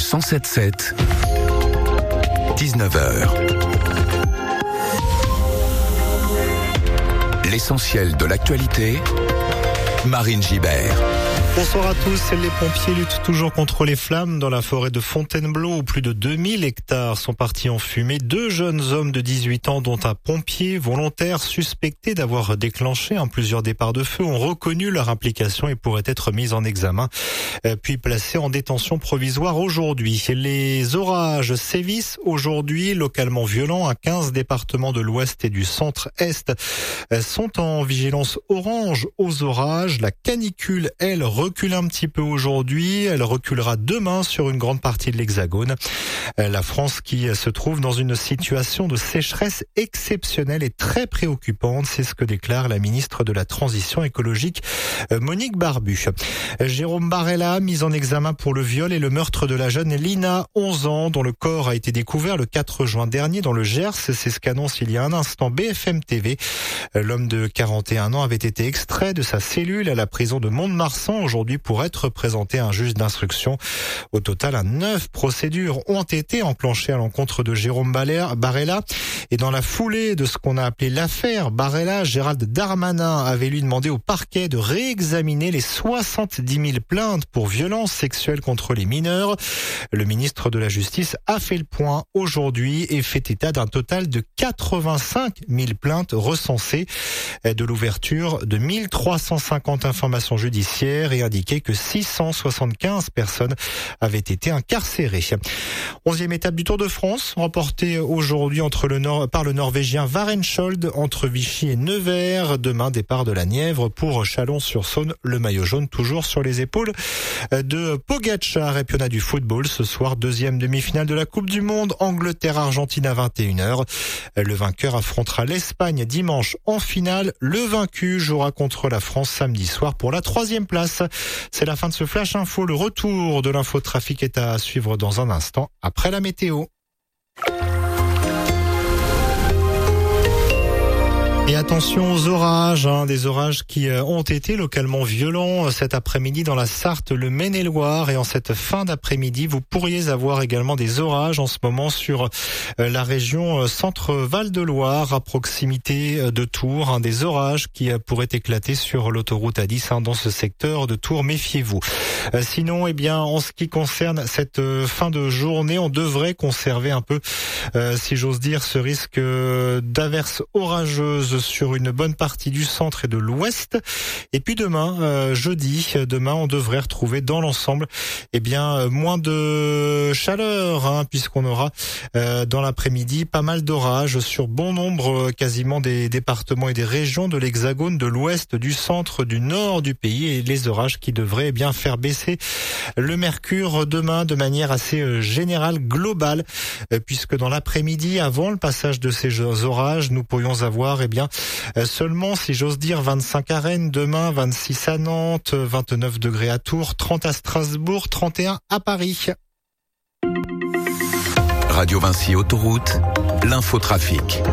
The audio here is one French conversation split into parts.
107.7, 19h. L'essentiel de l'actualité, Marine Gibert. Bonsoir à tous. Les pompiers luttent toujours contre les flammes dans la forêt de Fontainebleau où plus de 2000 hectares sont partis en fumée. 2 jeunes hommes de 18 ans dont un pompier volontaire suspecté d'avoir déclenché plusieurs départs de feu ont reconnu leur implication et pourraient être mis en examen puis placés en détention provisoire aujourd'hui. Les orages sévissent aujourd'hui, localement violents. 15 départements de l'ouest et du centre-est sont en vigilance orange aux orages. La canicule, elle, recule un petit peu aujourd'hui, elle reculera demain sur une grande partie de l'Hexagone. La France qui se trouve dans une situation de sécheresse exceptionnelle et très préoccupante, c'est ce que déclare la ministre de la Transition écologique Monique Barbu. Jérôme Barella, mis en examen pour le viol et le meurtre de la jeune Lina, 11 ans, dont le corps a été découvert le 4 juin dernier dans le Gers. C'est ce qu'annonce il y a un instant BFM TV. L'homme de 41 ans avait été extrait de sa cellule à la prison de Mont-de-Marsan aujourd'hui pour être présenté à un juge d'instruction. Au total, 9 procédures ont été enclenchées à l'encontre de Jérôme Barella. Et dans la foulée de ce qu'on a appelé l'affaire Barella, Gérald Darmanin avait lui demandé au parquet de réexaminer les 70 000 plaintes pour violences sexuelles contre les mineurs. Le ministre de la Justice a fait le point aujourd'hui et fait état d'un total de 85 000 plaintes recensées, de l'ouverture de 1350 informations judiciaires et indiqué que 675 personnes avaient été incarcérées. 11e étape du Tour de France, remportée aujourd'hui par le Norvégien Varenskjold entre Vichy et Nevers. Demain, départ de la Nièvre pour Chalon-sur-Saône. Le maillot jaune toujours sur les épaules de Pogačar. Et puis on a du football ce soir, 2e demi-finale de la Coupe du Monde. Angleterre-Argentine à 21h. Le vainqueur affrontera l'Espagne dimanche en finale. Le vaincu jouera contre la France samedi soir pour la 3e place. C'est la fin de ce Flash Info. Le retour de l'infotrafic est à suivre dans un instant après la météo. Et attention aux orages, des orages qui ont été localement violents cet après-midi dans la Sarthe, le Maine-et-Loire. Et en cette fin d'après-midi, vous pourriez avoir également des orages en ce moment sur la région Centre-Val de Loire, à proximité de Tours. Des orages qui pourraient éclater sur l'autoroute A10 dans ce secteur de Tours. Méfiez-vous. Sinon, en ce qui concerne cette fin de journée, on devrait conserver un peu, si j'ose dire, ce risque d'averses orageuses sur une bonne partie du centre et de l'ouest. Et puis demain, jeudi, on devrait retrouver dans l'ensemble, moins de chaleur, puisqu'on aura dans l'après-midi pas mal d'orages sur bon nombre, quasiment des départements et des régions de l'Hexagone, de l'ouest, du centre, du nord du pays, et les orages qui devraient faire baisser le mercure demain de manière assez générale, globale, puisque dans l'après-midi, avant le passage de ces orages, nous pourrions avoir seulement, si j'ose dire, 25 à Rennes demain, 26 à Nantes, 29 degrés à Tours, 30 à Strasbourg, 31 à Paris. Radio Vinci Autoroute, l'infotrafic.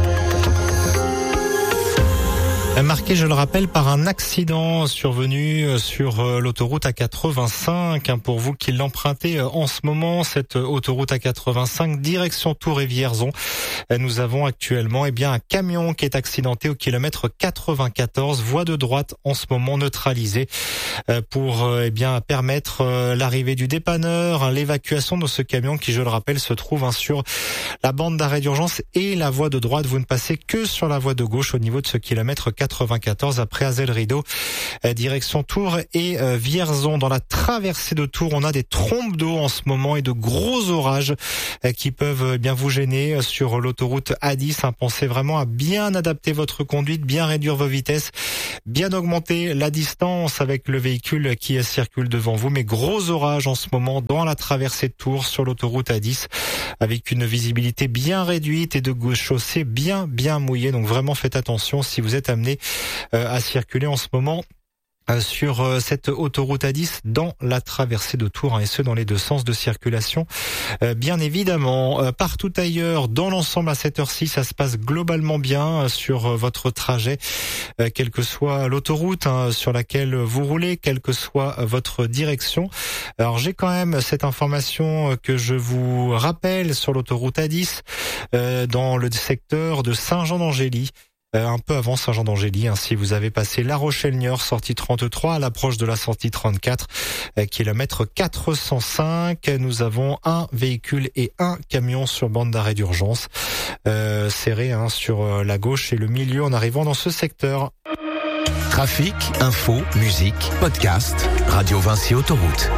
Marqué, je le rappelle, par un accident survenu sur l'autoroute A85. Pour vous qui l'empruntez en ce moment, cette autoroute A85, direction Tours et Vierzon, nous avons actuellement un camion qui est accidenté au kilomètre 94, voie de droite en ce moment neutralisée, pour permettre l'arrivée du dépanneur, l'évacuation de ce camion qui, je le rappelle, se trouve sur la bande d'arrêt d'urgence et la voie de droite. Vous ne passez que sur la voie de gauche au niveau de ce kilomètre 94 après Azel-Rideau, direction Tours et Vierzon. Dans la traversée de Tours, on a des trompes d'eau en ce moment et de gros orages qui peuvent vous gêner sur l'autoroute A10. Pensez vraiment à bien adapter votre conduite, bien réduire vos vitesses, bien augmenter la distance avec le véhicule qui circule devant vous. Mais gros orages en ce moment dans la traversée de Tours sur l'autoroute A10 avec une visibilité bien réduite et de chaussées bien mouillées. Donc vraiment faites attention si vous êtes amené à circuler en ce moment sur cette autoroute A10 dans la traversée de Tours, et ce dans les deux sens de circulation. Bien évidemment, partout ailleurs, dans l'ensemble à cette heure-ci, ça se passe globalement bien sur votre trajet, quelle que soit l'autoroute sur laquelle vous roulez, quelle que soit votre direction. Alors j'ai quand même cette information que je vous rappelle sur l'autoroute A10 dans le secteur de Saint-Jean-d'Angély. Un peu avant Saint-Jean-d'Angély, si vous avez passé La Rochelle-Niort, sortie 33, à l'approche de la sortie 34, kilomètre 405, nous avons un véhicule et un camion sur bande d'arrêt d'urgence, serré sur la gauche et le milieu en arrivant dans ce secteur. Trafic, info, musique, podcast, Radio Vinci Autoroute.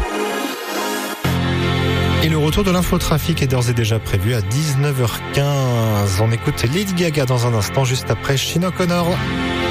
Et le retour de l'infotrafic est d'ores et déjà prévu à 19h15. On écoute Lady Gaga dans un instant, juste après Sinead O'Connor.